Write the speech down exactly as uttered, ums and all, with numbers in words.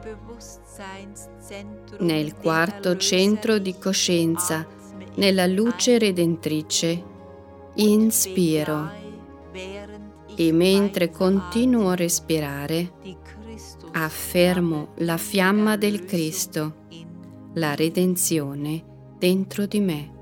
Nel quarto centro di coscienza, nella luce redentrice, inspiro e mentre continuo a respirare, affermo la fiamma del Cristo, la redenzione dentro di me.